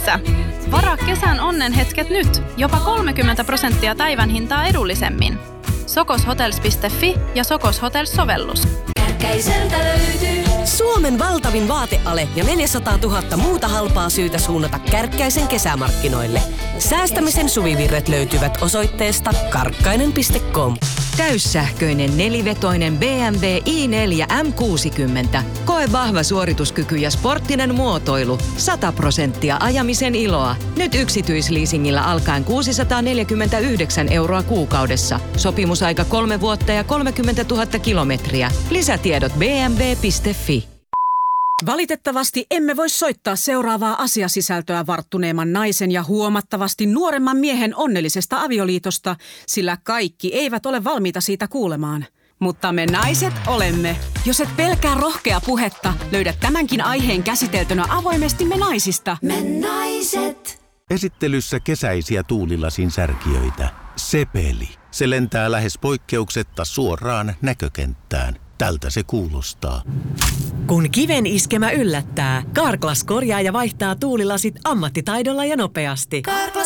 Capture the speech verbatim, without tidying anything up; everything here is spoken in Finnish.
Sepelissä. Varaa kesän onnenhetket nyt, jopa kolmekymmentä prosenttia päivän hintaa edullisemmin. sokoshotels piste fi ja Sokos Hotels-sovellus. Kärkkäiseltä löytyy Suomen valtavin vaateale ja neljäsataatuhatta muuta halpaa syytä suunnata Kärkkäisen kesämarkkinoille. Säästämisen suvivirret löytyvät osoitteesta karkkainen piste com. Täyssähköinen nelivetoinen B M W i neljä M kuusikymmentä. Koe vahva suorituskyky ja sporttinen muotoilu. sata prosenttia ajamisen iloa. Nyt yksityisleasingillä alkaen kuusisataaneljäkymmentäyhdeksän euroa kuukaudessa. Sopimusaika kolme vuotta ja kolmekymmentätuhatta kilometriä. Lisätiedot b m w piste f i. Valitettavasti emme voi soittaa seuraavaa asiasisältöä varttuneemman naisen ja huomattavasti nuoremman miehen onnellisesta avioliitosta, sillä kaikki eivät ole valmiita siitä kuulemaan. Mutta me naiset olemme. Jos et pelkää rohkea puhetta, löydät tämänkin aiheen käsiteltynä avoimesti Me naisista. Me naiset. Esittelyssä kesäisiä tuulilasin särkijöitä. Sepeli. Se lentää lähes poikkeuksetta suoraan näkökenttään. Tältä se kuulostaa. Kun kiven iskemä yllättää, Carglass korjaa ja vaihtaa tuulilasit ammattitaidolla ja nopeasti. Carglass